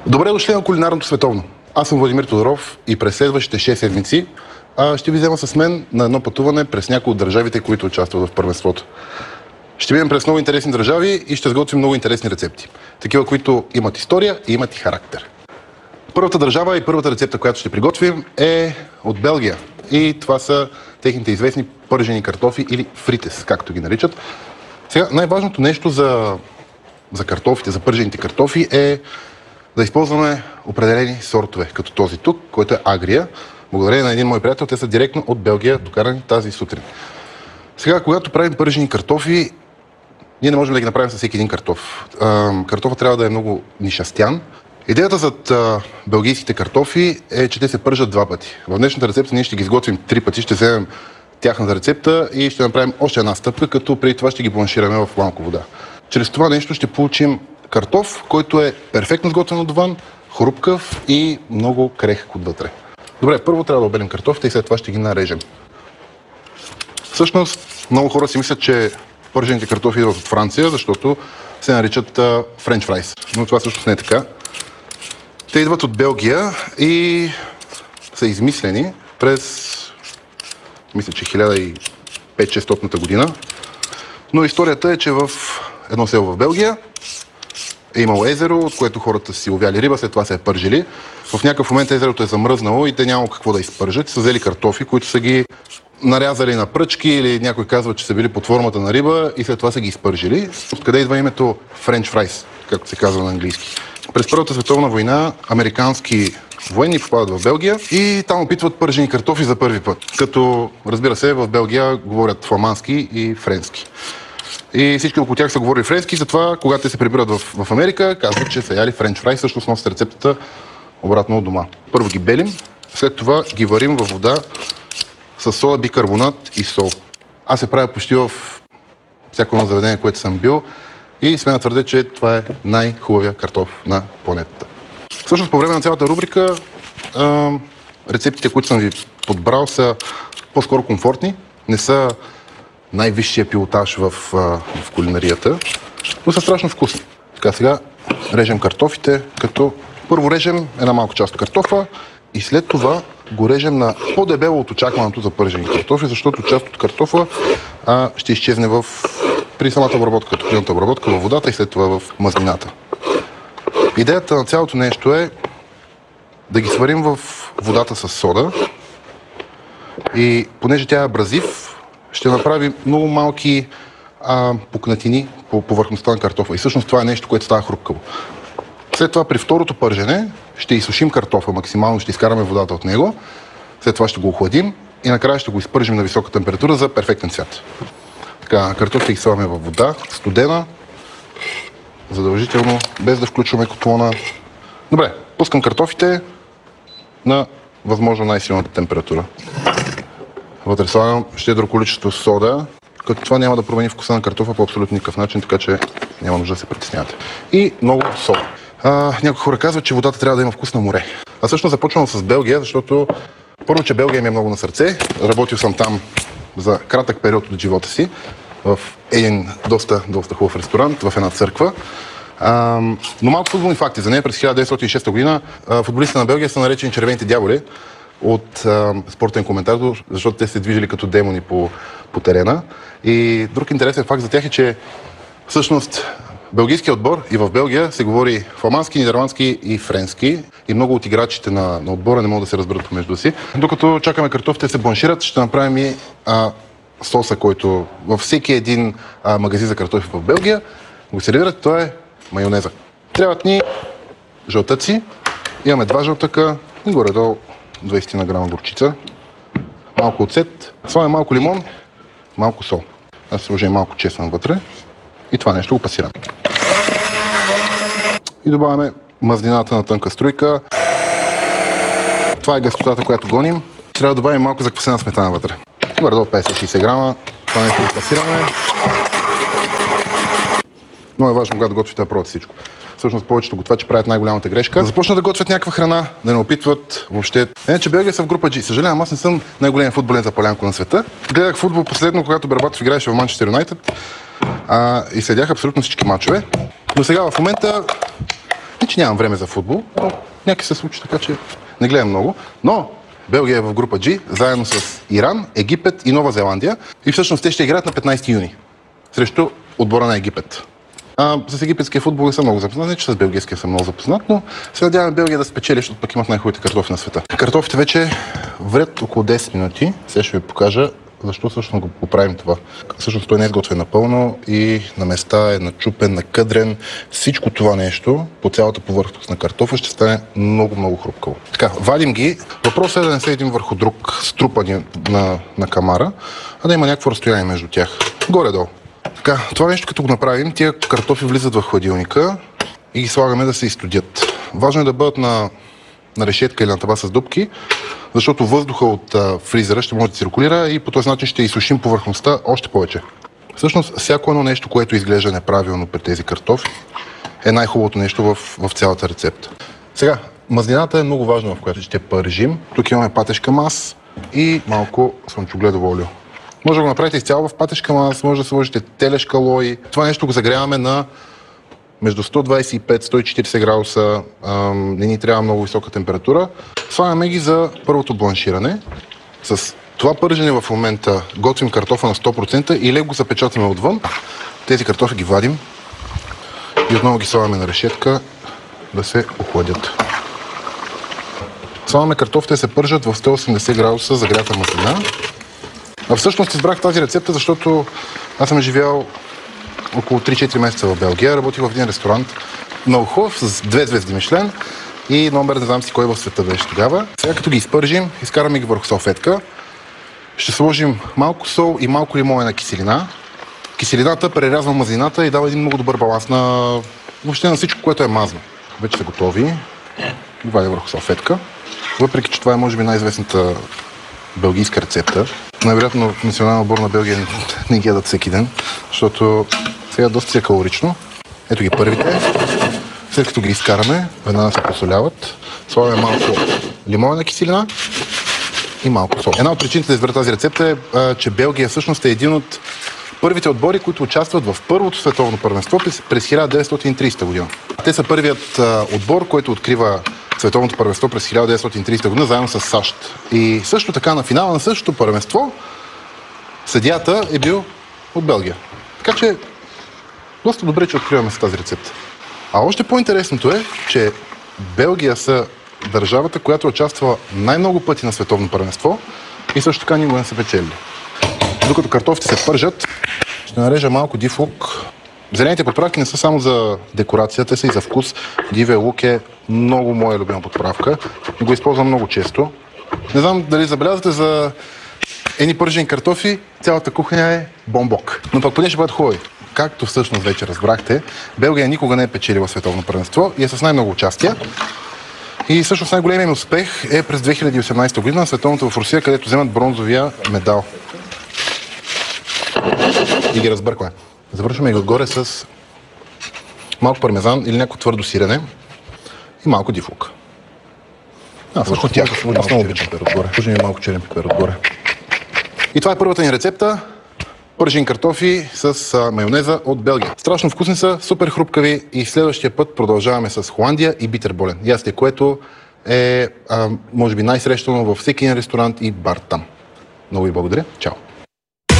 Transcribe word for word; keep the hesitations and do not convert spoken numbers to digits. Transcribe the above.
Добре дошли на Кулинарното световно. Аз съм Владимир Тодоров и през следващите шест седмици а, ще ви взема с мен на едно пътуване през някои от държавите, които участват в първенството. Ще видим през много интересни държави и ще сготвим много интересни рецепти. Такива, които имат история и имат и характер. Първата държава и първата рецепта, която ще приготвим, е от Белгия. И това са техните известни пържени картофи или фритес, както ги наричат. Сега, най-важното нещо за, за картофите, за пържените картофи е да използваме определени сортове, като този тук, който е Агрия. Благодарение на един мой приятел, те са директно от Белгия докарани тази сутрин. Сега, когато правим пържени картофи, ние не можем да ги направим с всеки един картоф. Картофът трябва да е много нишастян. Идеята зад а, белгийските картофи е, че те се пържат два пъти. В днешната рецепта ние ще ги изготвим три пъти, ще вземем тяхната рецепта и ще направим още една стъпка, като преди това ще ги бланшираме в малко вода. Чрез това нещо ще получим картоф, който е перфектно сготвен отвън, хрупкав и много крехък отвътре. Добре, първо трябва да обелим картофите и след това ще ги нарежем. Всъщност, много хора си мислят, че пържените картофи идват от Франция, защото се наричат френч фрайс. Но това всъщност не е така. Те идват от Белгия и са измислени през, мисля, че хиляда и петстотинта година. Но историята е, че в едно село в Белгия е имало езеро, от което хората си ловяли риба, след това се е пържили. В някакъв момент езерото е замръзнало и те нямало какво да изпържат. Са взели картофи, които са ги нарязали на пръчки или някой казва, че са били под формата на риба и след това са ги изпържили. Откъде идва името френч фрайс, както се казва на английски. През Първата световна война американски военни попадат в Белгия и там опитват пържени картофи за първи път. Като, разбира се, в Белгия говорят фламандски и френски. И всички около тях са говорили френски, затова, когато те се прибират в, в Америка, казват, че са яли френч фрай, всъщност носят рецептата обратно от дома. Първо ги белим, след това ги варим във вода с сода, бикарбонат и сол. Аз се правя почти в всяко едно заведение, което съм бил и смея твърдя, че това е най-хубавия картоф на планетата. Всъщност, по време на цялата рубрика, а, рецептите, които съм ви подбрал, са по-скоро комфортни, не са най-висшия пилотаж в, в кулинарията, но са страшно вкусни. Така, сега режем картофите, като първо режем една малка част от картофа и след това го режем на по-дебело от очакваното за пържени картофи, защото част от картофа а, ще изчезне в, при самата обработка, топлинната обработка във водата и след това в мазнината. Идеята на цялото нещо е да ги сварим в водата с сода и понеже тя е абразив, ще направи много малки а, пукнатини по повърхността на картофа. И всъщност това е нещо, което става хрупкаво. След това при второто пържене ще изсушим картофа максимално, ще изкараме водата от него. След това ще го охладим и накрая ще го изпържим на висока температура за перфектен цвят. Така, картофите ги слагаме във вода, студена, задължително, без да включваме котлона. Добре, пускам картофите на възможно най-силната температура. Вътре слагам щедро количество сода, като това няма да промени вкуса на картофа по абсолютно никакъв начин, така че няма нужда да се притеснявате. И много сол. А, някои хора казват, че водата трябва да има вкус на море. Аз всъщност започвам с Белгия, защото първо, че Белгия ми е много на сърце. Работил съм там за кратък период от живота си в един доста, доста хубав ресторант, в една църква. А, но малко футболни факти. За нея през хиляда деветстотин и шеста година футболистите на Белгия са наречени червените дяволи от а, спортен коментатор, защото те се движили като демони по, по терена. И друг интересен факт за тях е, че всъщност белгийският отбор и в Белгия се говори фламандски, нидерландски и френски и много от играчите на, на отбора не могат да се разберат помежду си. Докато чакаме картофите се бланшират, ще направим и а, соса, който във всеки един а, магазин за картофи в Белгия го сервират, това е майонеза. Трябват ни жълтъци, имаме два жълтъка и горе-долу двайсет грама горчица, малко оцет, слагаме малко лимон, малко сол. Аз сложим малко чесън вътре и това нещо го пасираме. И добавяме мазнината на тънка струйка. Това е гъстотата, която гоним. Трябва да добавим малко заквасена сметана вътре. Горе-долу петдесет до шейсет грама. Това нещо го пасираме. Много е важно, когато готвите да пробвате всичко. Всъщност повечето готвачи правят най-голямата грешка. Да започнат да готвят някаква храна, да не опитват въобще. Е, че Белгия са в група G. Съжалявам, аз не съм най-голям футболен запалянко на света. Гледах футбол последно, когато Бербатов играеше в Манчестър Юнайтед и следях абсолютно всички мачове. Но сега в момента Не, че нямам време за футбол, но някак се случи така, че не гледам много. Но Белгия е в група G, заедно с Иран, Египет и Нова Зеландия. И всъщност те ще играят на петнайсети юни срещу отбора на Египет. А, с египетския футбол не съм много запознат, не че с белгийския съм много запознат, но се надяваме Белгия да спечели, защото пък имат най-хубавите картофи на света. Картофите вече врят около десет минути. Сега ще ви покажа защо всъщност го поправим това. Всъщност той не е изготвен напълно и на места е начупен, накъдрен. Всичко това нещо по цялата повърхност на картофа ще стане много-много хрупкаво. Така, вадим ги. Въпросът е да не се един върху друг, струпани на, на камара, а да има някакво разстояние между тях. Горе-долу. Така, това нещо като го направим, тия картофи влизат в хладилника и ги слагаме да се изстудят. Важно е да бъдат на, на решетка или на таба с дупки, защото въздуха от а, фризера ще може да циркулира и по този начин ще изсушим повърхността още повече. Всъщност, всяко едно нещо, което изглежда неправилно при тези картофи, е най-хубавото нещо в, в цялата рецепта. Сега, мазнината е много важна, в която ще пържим. Тук имаме патешка мас и малко слънчогледово олио. Може да го направите изцяло в патешка мас, може да сложите телешка лой. Това нещо го загряваме на между сто двайсет и пет до сто и четирийсет градуса. Ам, не ни трябва много висока температура. Слагаме ги за първото бланширане. С това пържене в момента готвим картофа на сто процента и леко го запечатаме отвън. Тези картофи ги вадим и отново ги слагаме на решетка да се охладят. Слагаме картофите да се пържат в сто и осемдесет градуса загрята маслина. А всъщност избрах тази рецепта, защото аз съм живял около три-четири месеца в Белгия. Работих в един ресторант много хубав, с две звезди Мишлен и номер, не знам си кой в света беше тогава. Сега като ги изпържим, изкараме ги върху салфетка. Ще сложим малко сол и малко лимонена киселина. Киселината прерязва мазнината и дава един много добър баланс на въобще на всичко, което е мазно. Вече са готови. Ги вадя върху салфетка. Въпреки че това е може би най-известната белгийска рецепта. Най-вероятно националния отбор на Белгия не ги ядат всеки ден, защото сега доста си е калорично. Ето ги първите. След като ги изкараме, веднага се посоляват. Слагаме малко лимонена киселина и малко сол. Една от причините да избера тази рецепта е, че Белгия всъщност е един от първите отбори, които участват в първото световно първенство през хиляда деветстотин и трийсета година. Те са първият отбор, който открива световното първенство през хиляда деветстотин и трийсета година, заедно с САЩ. И също така на финала на същото първенство съдията е бил от Белгия. Така че доста добре, че откриваме с тази рецепта. А още по-интересното е, че Белгия са държавата, която участва най-много пъти на световно първенство и също така никога не са печелили. Докато картофите се пържат, ще нарежа малко див лук. Зелените подправки не са само за декорация, те са и за вкус. Дивия лук е много моя любима подправка и го използвам много често. Не знам дали забелязвате за едни пържени картофи, цялата кухня е бомбок. Но пък поне ще бъдат хубави. Както всъщност вече разбрахте, Белгия никога не е печелила световно първенство и е с най-много участия. И всъщност най-големият успех е през две хиляди и осемнайсета година на световното в Русия, където вземат бронзовия медал. И ги разбъркваме. Завършваме ги отгоре с малко пармезан или някакво твърдо сирене и малко див лук. А, всъщност тях. Аз много обичам пипер отгоре. Служи ми малко черен пипер отгоре. И това е първата ни рецепта. Пържени картофи с а, майонеза от Белгия. Страшно вкусни са, супер хрупкави и следващия път продължаваме с Холандия и битърболен. Ястие, което е а, може би най-срещано във всеки един ресторант и бар там. Много ви благодаря. Чао!